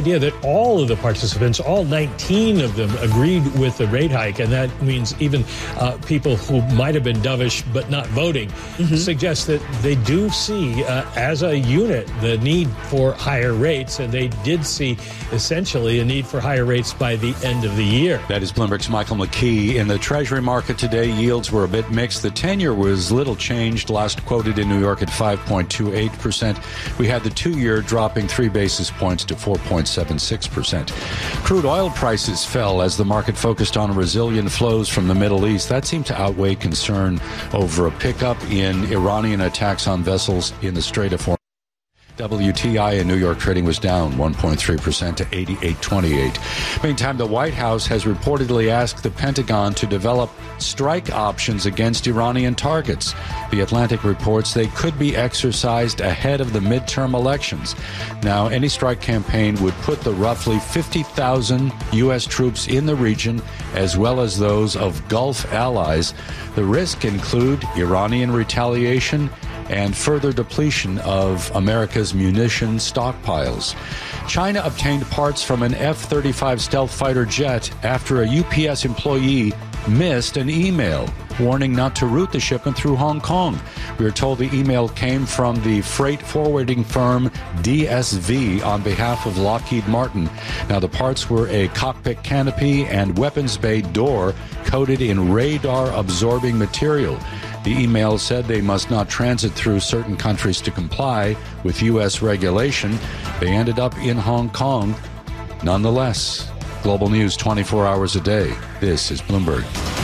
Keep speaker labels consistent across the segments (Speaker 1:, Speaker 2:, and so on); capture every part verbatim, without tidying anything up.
Speaker 1: idea that all of the participants, all nineteen of them, agreed with the rate hike, and that means even uh, people who might have been dovish but not voting, mm-hmm. suggests that they do see, uh, as a unit, the need for higher rates, and they did see essentially a need for higher rates by the end of the year.
Speaker 2: That is Bloomberg's Michael McKee. In the Treasury market today, yields were a bit mixed. The ten-year was little changed, last quoted in New York at five point two eight percent. We had the two-year dropping three basis points to four point seven six percent. Crude oil prices fell as the market focused on resilient flows from the Middle East. That seemed to outweigh concern over a pickup in Iranian attacks on vessels in the Strait of Hormuz. W T I in New York trading was down one point three percent to eighty-eight twenty-eight. Meantime, the White House has reportedly asked the Pentagon to develop strike options against Iranian targets. The Atlantic reports they could be exercised ahead of the midterm elections. Now, any strike campaign would put the roughly fifty thousand U S troops in the region, as well as those of Gulf allies. The risk include Iranian retaliation and further depletion of America's munition stockpiles. China obtained parts from an F thirty-five stealth fighter jet after a U P S employee missed an email warning not to route the shipment through Hong Kong. We are told the email came from the freight forwarding firm D S V on behalf of Lockheed Martin. Now, the parts were a cockpit canopy and weapons bay door coated in radar-absorbing material. The email said they must not transit through certain countries to comply with U S regulation. They ended up in Hong Kong. Nonetheless, Global News twenty-four hours a day. This is Bloomberg.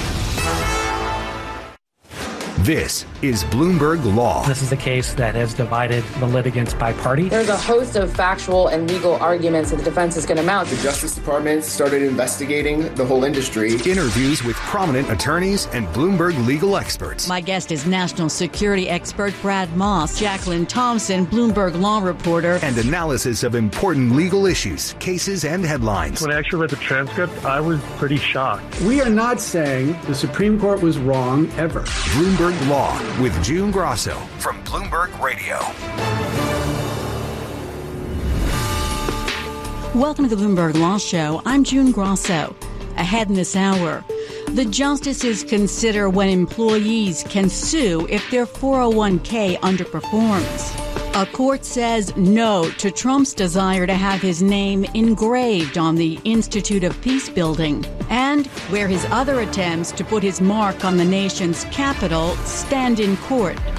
Speaker 3: This is Bloomberg Law.
Speaker 4: This is a case that has divided the litigants by party.
Speaker 5: There's a host of factual and legal arguments that the defense is going to mount.
Speaker 6: The Justice Department started investigating the whole industry.
Speaker 3: Interviews with prominent attorneys and Bloomberg legal experts.
Speaker 7: My guest is national security expert Brad Moss, Jacqueline Thompson, Bloomberg Law reporter.
Speaker 3: And analysis of important legal issues, cases, and headlines.
Speaker 8: When I actually read the transcript, I was pretty shocked.
Speaker 9: We are not saying the Supreme Court was wrong ever.
Speaker 3: Bloomberg Law with June Grosso from Bloomberg Radio.
Speaker 7: Welcome to the Bloomberg Law Show. I'm June Grosso. Ahead in this hour, the justices consider when employees can sue if their four oh one k underperforms. A court says no to Trump's desire to have his name engraved on the Institute of Peace building, and where his other attempts to put his mark on the nation's capital stand in court.